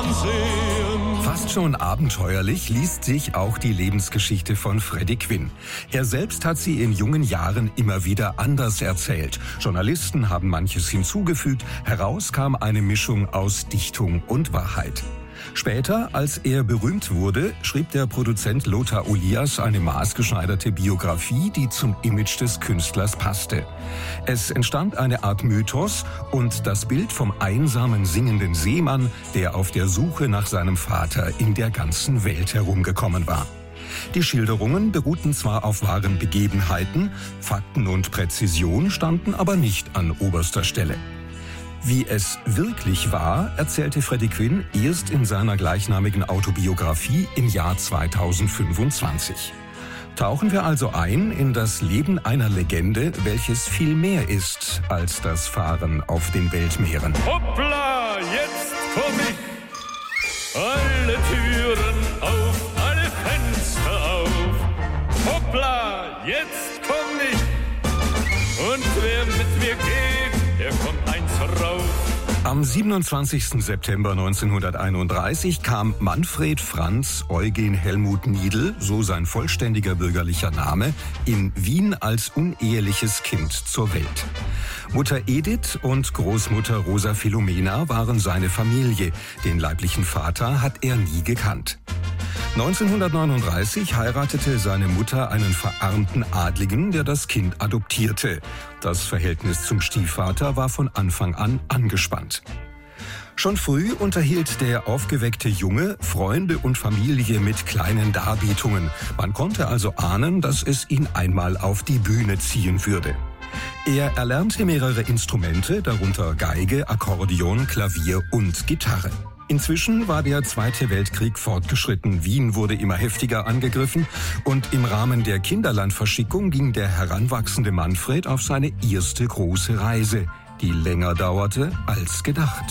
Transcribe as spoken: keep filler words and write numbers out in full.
ansehen. Fast schon abenteuerlich liest sich auch die Lebensgeschichte von Freddie Quinn. Er selbst hat sie in jungen Jahren immer wieder anders erzählt. Journalisten haben manches hinzugefügt. Heraus kam eine Mischung aus Dichtung und Wahrheit. Später, als er berühmt wurde, schrieb der Produzent Lothar Olias eine maßgeschneiderte Biografie, die zum Image des Künstlers passte. Es entstand eine Art Mythos und das Bild vom einsamen singenden Seemann, der auf der Suche nach seinem Vater in der ganzen Welt herumgekommen war. Die Schilderungen beruhten zwar auf wahren Begebenheiten, Fakten und Präzision standen aber nicht an oberster Stelle. Wie es wirklich war, erzählte Freddie Quinn erst in seiner gleichnamigen Autobiografie im Jahr zweitausendfünfundzwanzig. Tauchen wir also ein in das Leben einer Legende, welches viel mehr ist als das Fahren auf den Weltmeeren. Hoppla, jetzt komm ich! Alle Türen auf, alle Fenster auf! Hoppla, jetzt komm ich! Und wer mit mir geht, der kommt eins raus. Am siebenundzwanzigsten September neunzehnhunderteinunddreißig kam Manfred Franz Eugen Helmut Niedl, so sein vollständiger bürgerlicher Name, in Wien als uneheliches Kind zur Welt. Mutter Edith und Großmutter Rosa Philomena waren seine Familie. Den leiblichen Vater hat er nie gekannt. neunzehnhundertneununddreißig heiratete seine Mutter einen verarmten Adligen, der das Kind adoptierte. Das Verhältnis zum Stiefvater war von Anfang an angespannt. Schon früh unterhielt der aufgeweckte Junge Freunde und Familie mit kleinen Darbietungen. Man konnte also ahnen, dass es ihn einmal auf die Bühne ziehen würde. Er erlernte mehrere Instrumente, darunter Geige, Akkordeon, Klavier und Gitarre. Inzwischen war der Zweite Weltkrieg fortgeschritten, Wien wurde immer heftiger angegriffen und im Rahmen der Kinderlandverschickung ging der heranwachsende Manfred auf seine erste große Reise, die länger dauerte als gedacht.